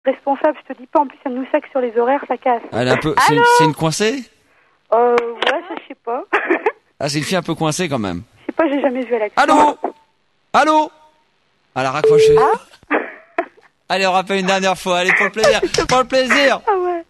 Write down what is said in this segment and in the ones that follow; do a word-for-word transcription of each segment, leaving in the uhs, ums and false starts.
responsable, je te dis pas, en plus elle nous sac sur les horaires, ça casse. Elle est un peu, c'est, une, c'est une coincée? Euh, ouais, ça je sais pas. Ah, c'est une fille un peu coincée quand même. Je sais pas, j'ai jamais vu à l'action. Allô? Allô? Elle a raccroché. Ah? Allez, on rappelle une dernière fois, allez, pour le plaisir, pour le plaisir. Ah ouais.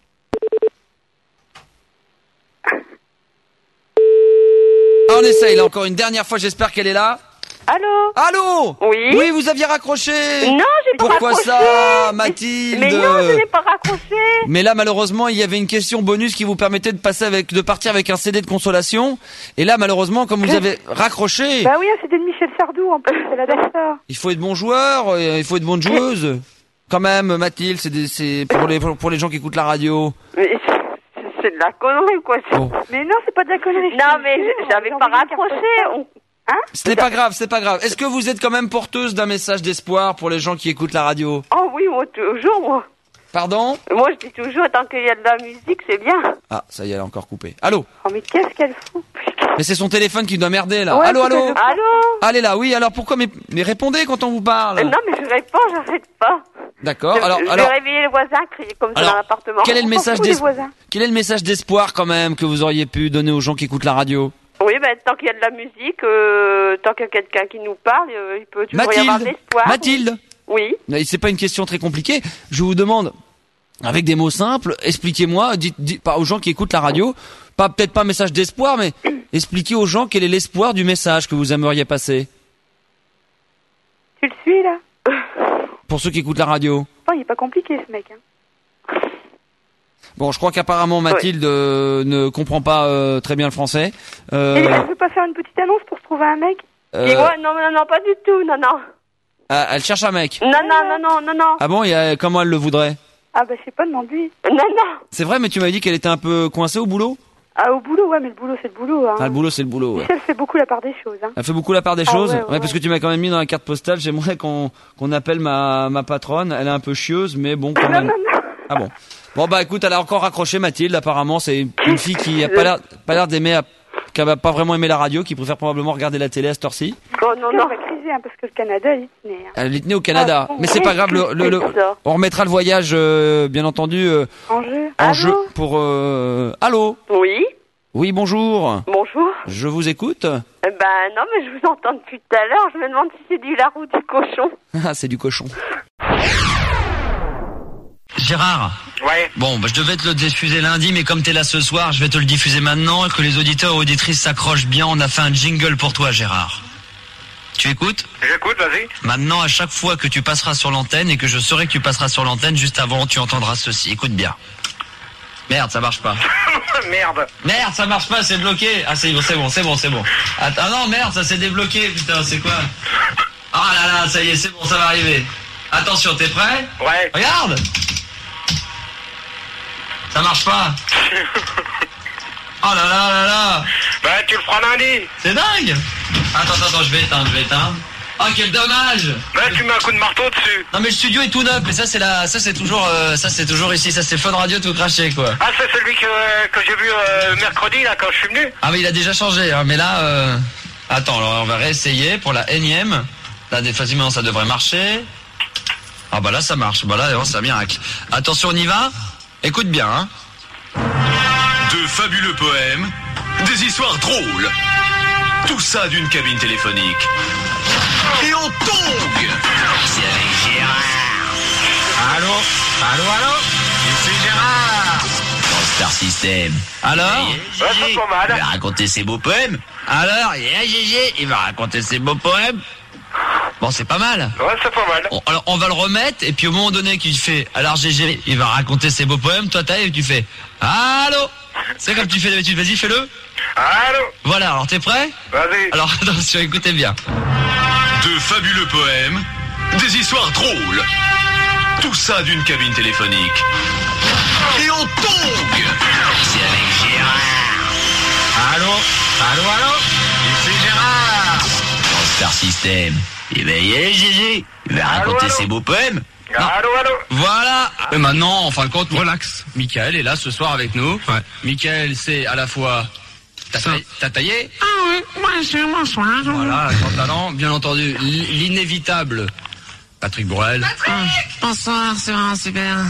Ah, on essaye là encore une dernière fois, j'espère qu'elle est là. Allô? Allô? Oui? Oui, vous aviez raccroché. Non, j'ai pas Pourquoi raccroché. ça, Mathilde? Mais non, je n'ai pas raccroché. Mais là, malheureusement, il y avait une question bonus qui vous permettait de passer avec, de partir avec un C D de consolation. Et là, malheureusement, comme vous avez raccroché. Bah oui, c'était de Michel Sardou, en plus, elle adore ça. Il faut être bon joueur, il faut être bonne joueuse. Quand même, Mathilde, c'est, des, c'est pour les, pour les gens qui écoutent la radio. Mais c'est de la connerie, quoi. Oh. Mais non, c'est pas de la connerie. Non, mais j'avais pas raccroché. On... Hein? Ce n'est pas grave, c'est pas grave. Est-ce que vous êtes quand même porteuse d'un message d'espoir pour les gens qui écoutent la radio? Oh oui, moi, toujours, moi. Pardon? Moi, je dis toujours, tant qu'il y a de la musique, c'est bien. Ah, ça y est, elle a encore coupé. Allô? Oh, mais qu'est-ce qu'elle fout? Mais c'est son téléphone qui doit merder, là. Ouais, allô, allô? Allô? Allez, là, oui, alors pourquoi? Mais, mais répondez quand on vous parle. Euh, non, mais je réponds, j'arrête pas. D'accord, Je, alors, je alors. vais réveiller les voisins, crier comme ça Alors, dans l'appartement. Quel est le message fout, les d'espoir? voisins. Quel est le message d'espoir, quand même, que vous auriez pu donner aux gens qui écoutent la radio? Oui, ben, tant qu'il y a de la musique, euh, tant qu'il y a quelqu'un qui nous parle, euh, il peut toujours y avoir de Mathilde, l'espoir. Mathilde. Oui. Mais c'est pas une question très compliquée. Je vous demande, avec des mots simples, expliquez-moi, dites, dites pas aux gens qui écoutent la radio, pas peut-être pas un message d'espoir, mais expliquez aux gens quel est l'espoir du message que vous aimeriez passer. Tu le suis, là? Pour ceux qui écoutent la radio. Oh, il est pas compliqué, ce mec, hein. Bon, je crois qu'apparemment Mathilde euh, ne comprend pas euh, très bien le français. Euh, Et elle peut pas faire une petite annonce pour se trouver un mec? euh, Et moi, non, non, non, pas du tout, non, non. ah, elle cherche un mec. Non, non, non, non, non, non. Ah bon, il y a, comment elle le voudrait? Ah bah je sais pas, demande-lui. Non, non. C'est vrai, mais tu m'avais dit qu'elle était un peu coincée au boulot? Ah, au boulot, ouais, mais le boulot, c'est le boulot, hein. Ah, le boulot, c'est le boulot, ouais. Michel fait beaucoup la part des choses, hein. Elle fait beaucoup la part des Ah, choses. ouais, ouais, parce que tu m'as quand même mis dans la carte postale. J'aimerais qu'on qu'on appelle ma ma patronne. Elle est un peu chieuse, mais bon, quand Non, même. non, non. Ah bon. Bon bah écoute, elle a encore raccroché, Mathilde. Apparemment, c'est une fille qui a pas l'air pas l'air d'aimer, qui a pas vraiment aimé la radio, qui préfère probablement regarder la télé à cette heure-ci. Oh, non, Elle non. va criser, hein, parce que le Canada, il tenait, hein. Elle est tenue au Canada, Ah, bon, mais c'est ouais, pas grave. Le, le, le- c'est ça. on remettra le voyage, euh, bien entendu, euh, En jeu. en Allô jeu pour. Euh... Allô. Oui. Oui, bonjour. Bonjour. Je vous écoute. Eh ben, non, mais je vous entends depuis tout à l'heure. Je me demande si c'est du lard ou du cochon. Ah, c'est du cochon. Gérard. Ouais. Bon, bah, je devais te le diffuser lundi, mais comme t'es là ce soir, je vais te le diffuser maintenant, et que les auditeurs et auditrices s'accrochent bien. On a fait un jingle pour toi, Gérard. Tu écoutes? J'écoute, vas-y. Maintenant, à chaque fois que tu passeras sur l'antenne, et que je saurai que tu passeras sur l'antenne, juste avant, tu entendras ceci. Écoute bien. Merde, ça marche pas. Merde. Merde, ça marche pas, c'est bloqué. Ah, c'est bon, c'est bon, c'est bon, c'est bon. Attends, non, merde, ça s'est débloqué, putain, c'est quoi? Ah là là, ça y est, c'est bon, ça va arriver. Attention, t'es prêt? Ouais. Regarde! Ça marche pas. Oh là là là là. Bah, tu le feras lundi. C'est dingue. Attends, attends, attends, je vais éteindre, je vais éteindre. Oh, quel dommage. Bah, tu mets un coup de marteau dessus. Non mais le studio est tout neuf, mais ça c'est la, ça c'est toujours, euh, ça c'est toujours ici, ça c'est Fun Radio tout craché quoi. Ah, c'est celui que, que j'ai vu euh, mercredi, là, quand je suis venu. Ah mais il a déjà changé, hein, mais là, euh... attends, alors on va réessayer pour la énième. Là, des facilement ça devrait marcher. Ah bah là ça marche, bah là c'est un miracle. Attention, on y va. Écoute bien, hein. De fabuleux poèmes, des histoires drôles. Tout ça d'une cabine téléphonique. Et en tongue. C'est avec Gérard. Allô, allô, allô. C'est Gérard. Dans Star System. Alors, Ouais, c'est pas mal. il va raconter ses beaux poèmes. Alors, il y a Gégé, il va raconter ses beaux poèmes. Bon, c'est pas mal. Ouais, c'est pas mal. Bon, alors, on va le remettre, et puis au moment donné qu'il fait, alors Gégé, il va raconter ses beaux poèmes, toi t'arrives et tu fais, allô. C'est comme tu fais d'habitude, vas-y, fais-le. Allô. Voilà, alors t'es prêt? Vas-y. Alors, attention, écoutez bien. De fabuleux poèmes, des histoires drôles. Tout ça d'une cabine téléphonique. Et en tongue. C'est avec Gérard. Allô, allô, allô. C'est Gérard. Dans Star System. Eh ben, il y a Gégé. Il va Allô, raconter allô. ses beaux poèmes. Allô, allô. Voilà. Et maintenant, en fin de compte, relax. Michael est là ce soir avec nous. Ouais. Michael, c'est à la fois... T'as taillé, t'as taillé? Ah oui, bonsoir, bonsoir. Voilà, grand talent. Bien entendu, l- l'inévitable Patrick Borel. Bonsoir, c'est vraiment super.